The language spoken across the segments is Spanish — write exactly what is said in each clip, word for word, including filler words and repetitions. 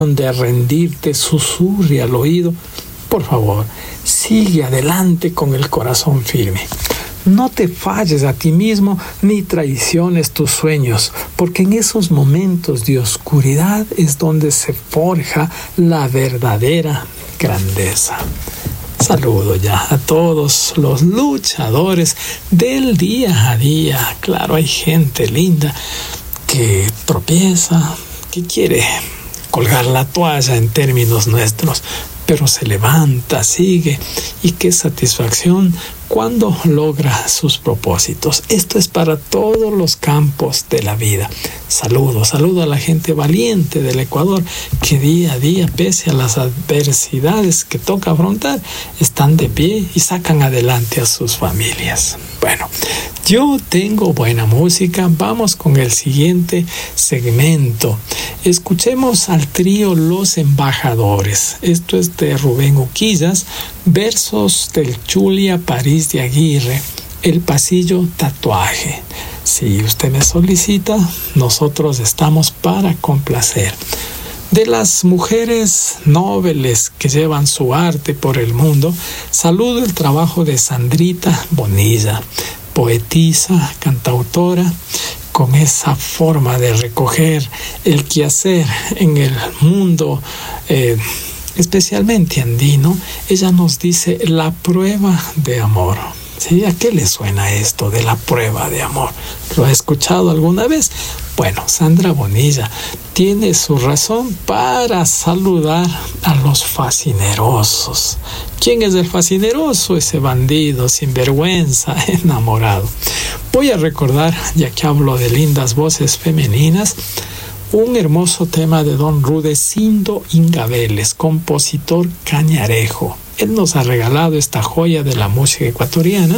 de rendirte susurre al oído, por favor, sigue adelante con el corazón firme. No te falles a ti mismo ni traiciones tus sueños, porque en esos momentos de oscuridad es donde se forja la verdadera grandeza. Saludo ya a todos los luchadores del día a día. Claro, hay gente linda que tropieza, que quiere colgar la toalla en términos nuestros, pero se levanta, sigue, y qué satisfacción cuando logra sus propósitos. Esto es para todos los campos de la vida. Saludo, saludo a la gente valiente del Ecuador que día a día, pese a las adversidades que toca afrontar, están de pie y sacan adelante a sus familias. Bueno, yo tengo buena música. Vamos con el siguiente segmento. Escuchemos al trío Los Embajadores. Esto es de Rubén Uquillas, versos del Chulia París de Aguirre, El Pasillo Tatuaje. Si usted me solicita, nosotros estamos para complacer. De las mujeres nobles que llevan su arte por el mundo, saludo el trabajo de Sandrita Bonilla, poetisa, cantautora, con esa forma de recoger el quehacer en el mundo, eh, especialmente andino. Ella nos dice la prueba de amor. ¿Sí? ¿A qué le suena esto de la prueba de amor? ¿Lo ha escuchado alguna vez? Bueno, Sandra Bonilla tiene su razón para saludar a los fascinerosos. ¿Quién es el fascineroso? Ese bandido, sinvergüenza, enamorado. Voy a recordar, ya que hablo de lindas voces femeninas, un hermoso tema de don Rudecindo Ingabeles, compositor cañarejo. Él nos ha regalado esta joya de la música ecuatoriana,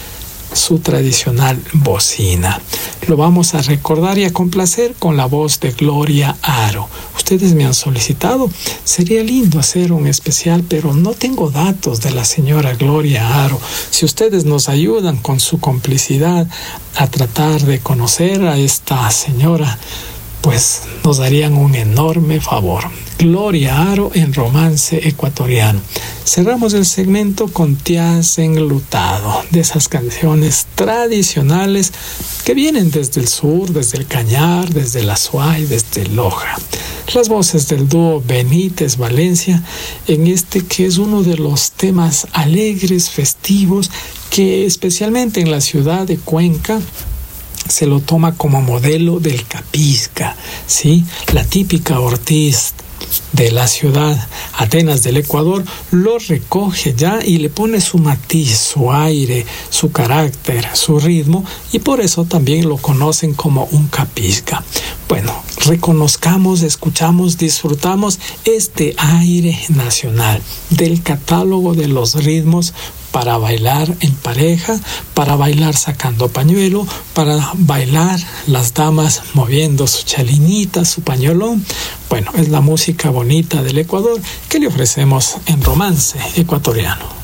su tradicional bocina. Lo vamos a recordar y a complacer con la voz de Gloria Aro. Ustedes me han solicitado, sería lindo hacer un especial, pero no tengo datos de la señora Gloria Aro. Si ustedes nos ayudan con su complicidad a tratar de conocer a esta señora, pues nos darían un enorme favor. Gloria Aro en romance ecuatoriano. Cerramos el segmento con Te has enlutado, de esas canciones tradicionales que vienen desde el sur, desde el Cañar, desde el Azuay, desde Loja. Las voces del dúo Benítez Valencia en este que es uno de los temas alegres, festivos, que especialmente en la ciudad de Cuenca se lo toma como modelo del Capisca, ¿sí? La típica Ortiz de la ciudad Atenas del Ecuador lo recoge ya y le pone su matiz, su aire, su carácter, su ritmo, y por eso también lo conocen como un Capisca. Bueno, reconozcamos, escuchamos, disfrutamos este aire nacional del catálogo de los ritmos para bailar en pareja, para bailar sacando pañuelo, para bailar las damas moviendo su chalinita, su pañolón. Bueno, es la música bonita del Ecuador que le ofrecemos en romance ecuatoriano.